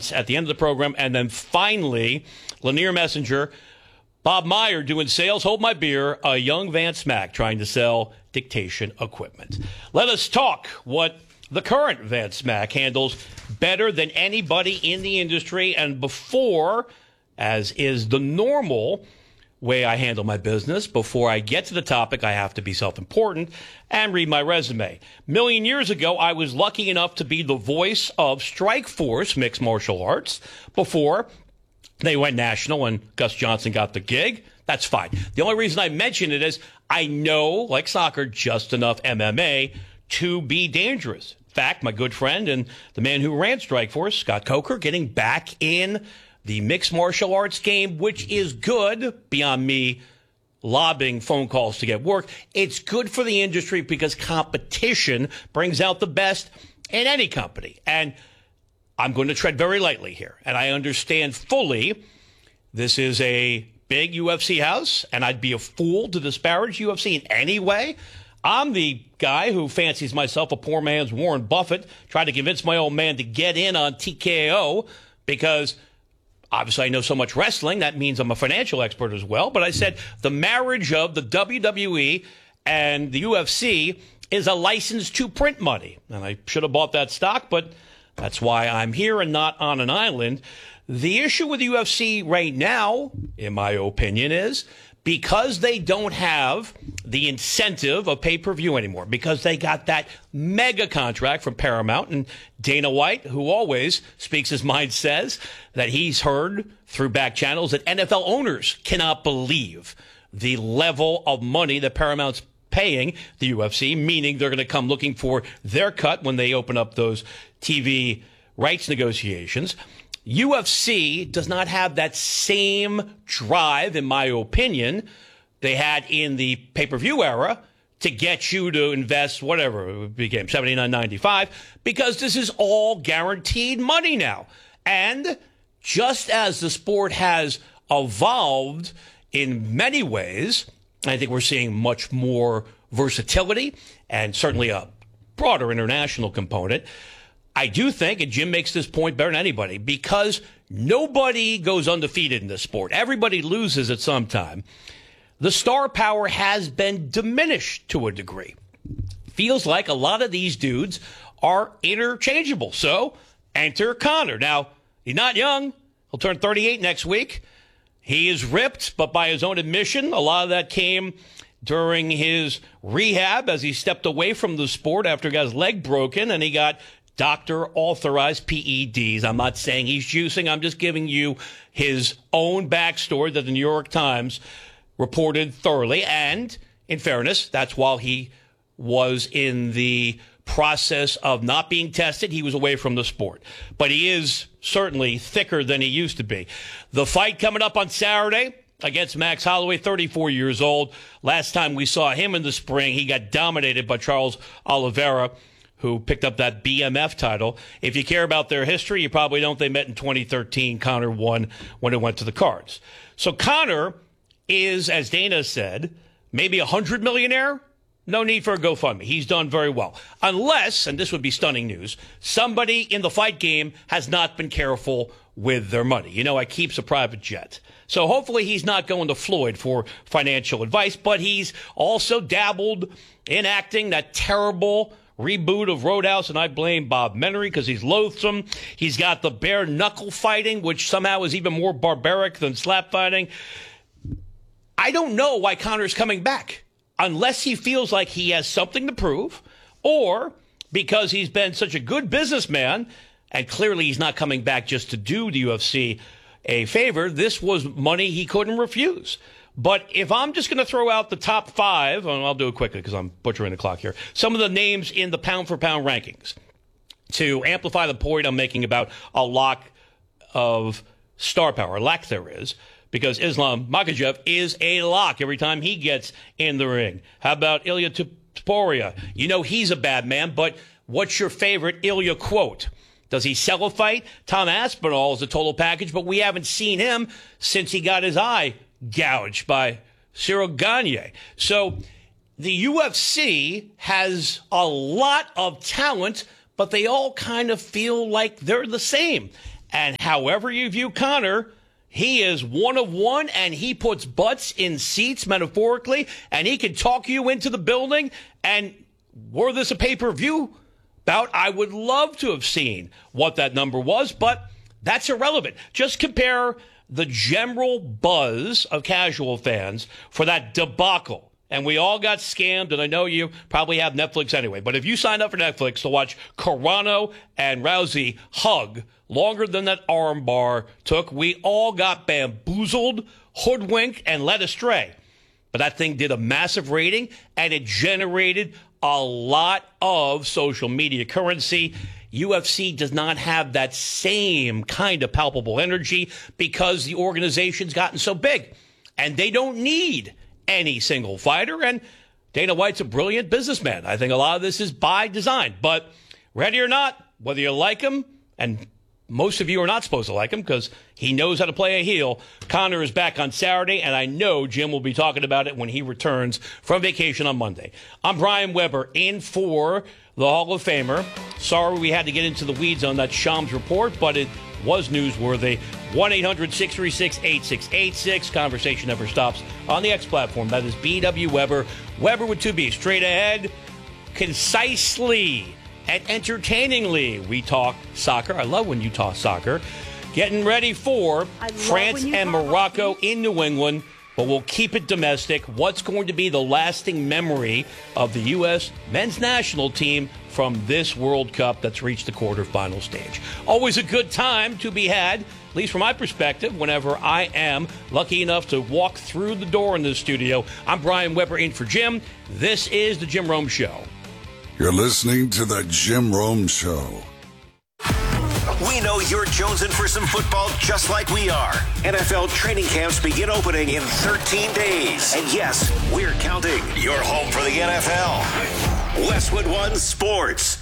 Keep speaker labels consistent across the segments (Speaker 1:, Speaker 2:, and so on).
Speaker 1: segments at the end of the program. And then finally, Lanier Messenger, Bob Meyer doing sales, hold my beer, a young Vance Mack trying to sell dictation equipment. Let us talk what the current Vance Mack handles better than anybody in the industry. And before, as is the normal way I handle my business, before I get to the topic, I have to be self-important and read my resume. A million years ago, I was lucky enough to be the voice of Strikeforce Mixed Martial Arts before they went national and Gus Johnson got the gig. That's fine. The only reason I mention it is I know, like soccer, just enough MMA to be dangerous. In fact, my good friend and the man who ran Strikeforce, Scott Coker, getting back in the mixed martial arts game, which is good beyond me lobbying phone calls to get work. It's good for the industry because competition brings out the best in any company. And I'm going to tread very lightly here. And I understand fully this is a big UFC house, and I'd be a fool to disparage UFC in any way. I'm the guy who fancies myself a poor man's Warren Buffett, trying to convince my old man to get in on TKO because obviously I know so much wrestling. That means I'm a financial expert as well. But I said the marriage of the WWE and the UFC is a license to print money. And I should have bought that stock, but that's why I'm here and not on an island. The issue with the UFC right now, in my opinion, is because they don't have the incentive of pay-per-view anymore, because they got that mega contract from Paramount, and Dana White, who always speaks his mind, says that he's heard through back channels that NFL owners cannot believe the level of money that Paramount's paying the UFC, meaning they're going to come looking for their cut when they open up those TV rights negotiations. UFC does not have that same drive, in my opinion, they had in the pay-per-view era to get you to invest whatever it became, $79.95, because this is all guaranteed money now. And just as the sport has evolved in many ways, I think we're seeing much more versatility and certainly a broader international component. I do think, and Jim makes this point better than anybody, because nobody goes undefeated in this sport. Everybody loses at some time. The star power has been diminished to a degree. Feels like a lot of these dudes are interchangeable. So enter Conor. Now, he's not young. He'll turn 38 next week. He is ripped, but by his own admission, a lot of that came during his rehab as he stepped away from the sport after he got his leg broken and he got doctor-authorized PEDs. I'm not saying he's juicing. I'm just giving you his own backstory that the New York Times reported thoroughly. And, in fairness, that's while he was in the process of not being tested. He was away from the sport. But he is certainly thicker than he used to be. The fight coming up on Saturday against Max Holloway, 34 years old. Last time we saw him in the spring, he got dominated by Charles Oliveira, who picked up that BMF title. If you care about their history, you probably don't. They met in 2013. Conor won when it went to the cards. So Conor is, as Dana said, maybe $100 millionaire. No need for a GoFundMe. He's done very well. Unless, and this would be stunning news, somebody in the fight game has not been careful with their money. You know, I keeps a private jet. So hopefully he's not going to Floyd for financial advice, but he's also dabbled in acting, that terrible reboot of Roadhouse, and I blame Bob Menery because he's loathsome. He's got the bare knuckle fighting, which somehow is even more barbaric than slap fighting. I don't know why Conor's coming back unless he feels like he has something to prove, or because he's been such a good businessman, and clearly he's not coming back just to do the UFC a favor. This was money he couldn't refuse. But if I'm just going to throw out the top five, and I'll do it quickly because I'm butchering the clock here, some of the names in the pound-for-pound rankings to amplify the point I'm making about a lack of star power, lack there is, because Islam Makhachev is a lock every time he gets in the ring. How about Ilya Topuria? You know he's a bad man, but what's your favorite Ilya quote? Does he sell a fight? Tom Aspinall is a total package, but we haven't seen him since he got his eye gouged by Cyril Gane. So the UFC has a lot of talent, but they all kind of feel like they're the same. And however you view Connor, he is one of one, and he puts butts in seats metaphorically, and he can talk you into the building. And were this a pay-per-view bout, I would love to have seen what that number was, but that's irrelevant. Just compare the general buzz of casual fans for that debacle. And we all got scammed, and I know you probably have Netflix anyway. But if you signed up for Netflix to watch Carano and Rousey hug longer than that armbar took, we all got bamboozled, hoodwinked, and led astray. But that thing did a massive rating, and it generated a lot of social media currency. UFC does not have that same kind of palpable energy because the organization's gotten so big, and they don't need any single fighter. And Dana White's a brilliant businessman. I think a lot of this is by design. But ready or not, whether you like him, and most of you are not supposed to like him because he knows how to play a heel, Connor is back on Saturday, and I know Jim will be talking about it when he returns from vacation on Monday. I'm Brian Weber, in for the Hall of Famer. Sorry we had to get into the weeds on that Shams report, but it was newsworthy. 1-800-636-8686. Conversation never stops on the X platform. That is BW Weber. Weber with 2 B's. Straight ahead, concisely and entertainingly, we talk soccer. I love when you talk soccer. Getting ready for France and Morocco in New England, but we'll keep it domestic. What's going to be the lasting memory of the U.S. men's national team from this World Cup that's reached the quarterfinal stage? Always a good time to be had, at least from my perspective, whenever I am lucky enough to walk through the door in this studio. I'm Brian Weber, in for Jim. This is the Jim Rome Show.
Speaker 2: You're listening to the Jim Rome Show.
Speaker 3: We know you're jonesing for some football just like we are. NFL training camps begin opening in 13 days. And yes, we're counting. You're home for the NFL. Westwood One Sports.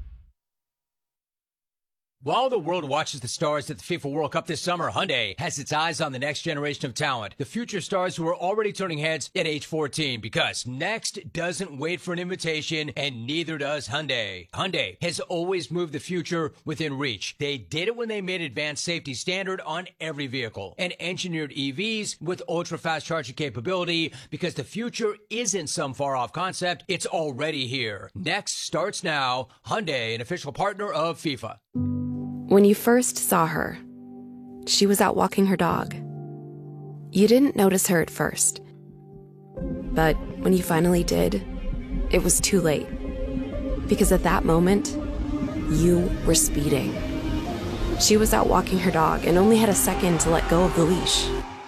Speaker 4: While the world watches the stars at the FIFA World Cup this summer, Hyundai has its eyes on the next generation of talent, the future stars who are already turning heads at age 14, because next doesn't wait for an invitation, and neither does Hyundai. Hyundai has always moved the future within reach. They did it when they made advanced safety standard on every vehicle and engineered EVs with ultra-fast charging capability, because the future isn't some far-off concept, it's already here. Next starts now. Hyundai, an official partner of FIFA.
Speaker 5: When you first saw her, she was out walking her dog. You didn't notice her at first. But when you finally did, it was too late. Because at that moment, you were speeding. She was out walking her dog and only had a second to let go of the leash.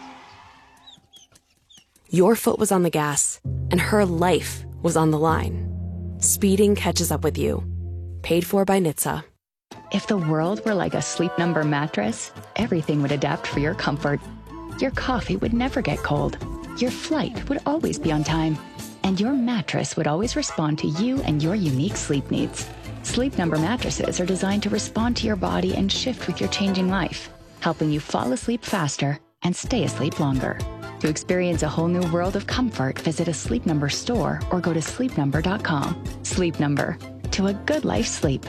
Speaker 5: Your foot was on the gas, and her life was on the line. Speeding catches up with you. Paid for by NHTSA.
Speaker 6: If the world were like a Sleep Number mattress, everything would adapt for your comfort. Your coffee would never get cold. Your flight would always be on time. And your mattress would always respond to you and your unique sleep needs. Sleep Number mattresses are designed to respond to your body and shift with your changing life, helping you fall asleep faster and stay asleep longer. To experience a whole new world of comfort, visit a Sleep Number store or go to sleepnumber.com. Sleep Number. To a good life sleep.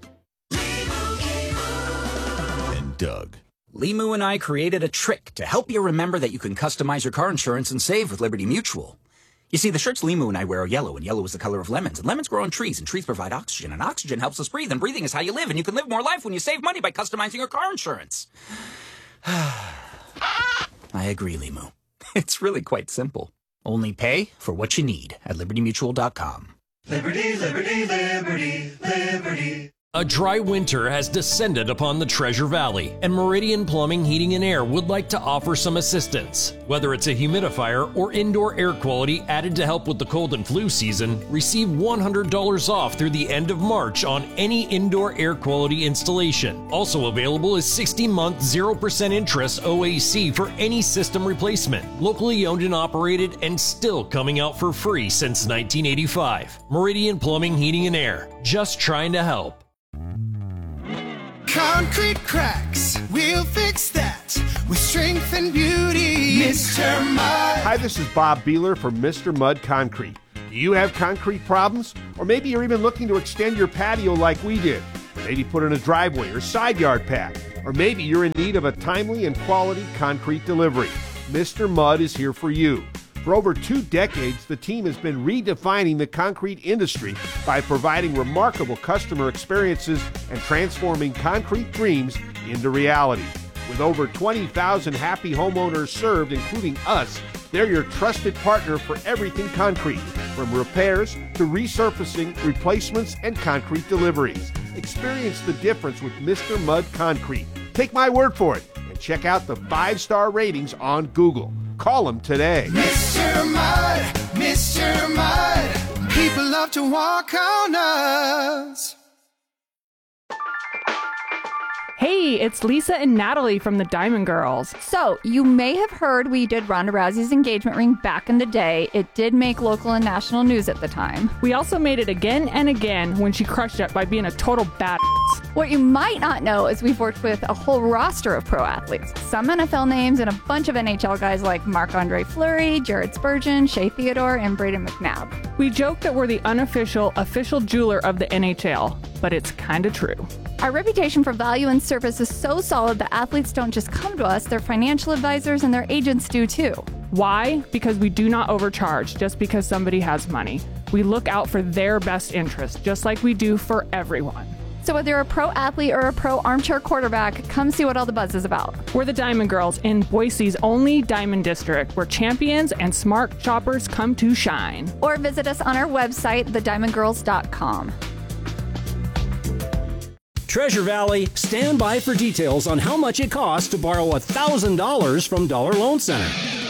Speaker 7: Doug. Limu and I created a trick to help you remember that you can customize your car insurance and save with Liberty Mutual. You see, the shirts Limu and I wear are yellow, and yellow is the color of lemons, and lemons grow on trees, and trees provide oxygen, and oxygen helps us breathe, and breathing is how you live, and you can live more life when you save money by customizing your car insurance. I agree, Limu. It's really quite simple. Only pay for what you need at libertymutual.com.
Speaker 8: Liberty, liberty, liberty, liberty.
Speaker 9: A dry winter has descended upon the Treasure Valley, and Meridian Plumbing, Heating and Air would like to offer some assistance. Whether it's a humidifier or indoor air quality added to help with the cold and flu season, receive $100 off through the end of March on any indoor air quality installation. Also available is 60-month 0% interest OAC for any system replacement. Locally owned and operated, and still coming out for free since 1985. Meridian Plumbing, Heating and Air. Just trying to help.
Speaker 8: Concrete cracks, we'll fix that with strength and beauty. Mr. Mud.
Speaker 10: Hi, this is Bob Beeler from Mr. Mud Concrete. Do you have concrete problems? Or maybe you're even looking to extend your patio like we did. Maybe put in a driveway or side yard pack. Or maybe you're in need of a timely and quality concrete delivery. Mr. Mud is here for you. For over 2 decades, the team has been redefining the concrete industry by providing remarkable customer experiences and transforming concrete dreams into reality. With over 20,000 happy homeowners served, including us, they're your trusted partner for everything concrete, from repairs to resurfacing, replacements, and concrete deliveries. Experience the difference with Mr. Mud Concrete. Take my word for it and check out the 5-star ratings on Google. Call them today.
Speaker 8: Mr. Mud, Mr. Mud, people love to walk on us.
Speaker 11: Hey, it's Lisa and Natalie from the Diamond Girls.
Speaker 12: So, you may have heard we did Ronda Rousey's engagement ring back in the day. It did make local and national news at the time.
Speaker 11: We also made it again and again when she crushed it by being a total badass.
Speaker 12: What you might not know is we've worked with a whole roster of pro athletes. Some NFL names and a bunch of NHL guys like Marc-Andre Fleury, Jared Spurgeon, Shea Theodore, and Braden McNabb.
Speaker 11: We joke that we're the unofficial official jeweler of the NHL, but it's kinda true.
Speaker 12: Our reputation for value and service is so solid that athletes don't just come to us, their financial advisors and their agents do too.
Speaker 11: Why? Because we do not overcharge just because somebody has money. We look out for their best interest, just like we do for everyone.
Speaker 12: So whether you're a pro athlete or a pro armchair quarterback, come see what all the buzz is about.
Speaker 11: We're the Diamond Girls in Boise's only Diamond District, where champions and smart shoppers come to shine.
Speaker 12: Or visit us on our website, thediamondgirls.com.
Speaker 13: Treasure Valley, stand by for details on how much it costs to borrow $1,000 from Dollar Loan Center.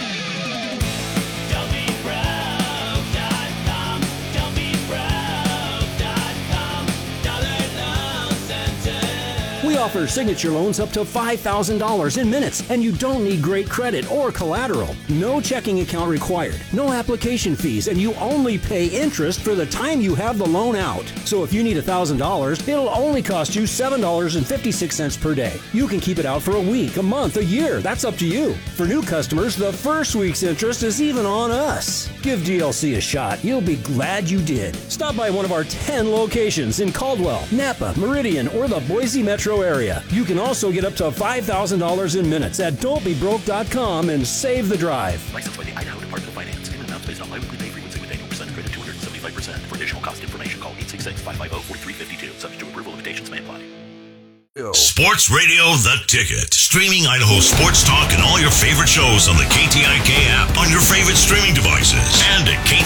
Speaker 13: We offer signature loans up to $5,000 in minutes, and you don't need great credit or collateral. No checking account required, no application fees, and you only pay interest for the time you have the loan out. So if you need $1,000, it'll only cost you $7.56 per day. You can keep it out for a week, a month, a year. That's up to you. For new customers, the first week's interest is even on us. Give DLC a shot. You'll be glad you did. Stop by one of our 10 locations in Caldwell, Napa, Meridian, or the Boise metro area. You can also get up to $5,000 in minutes at don'tbebroke.com and save the drive.
Speaker 14: Licensed by the Idaho Department of Finance. Payment amounts based on biweekly pay frequency with annual percent credit 275%. For additional cost information, call 866-550-4352. Subject to approval, limitations may apply.
Speaker 15: Sports Radio The Ticket. Streaming Idaho sports talk and all your favorite shows on the KTIK app on your favorite streaming devices and at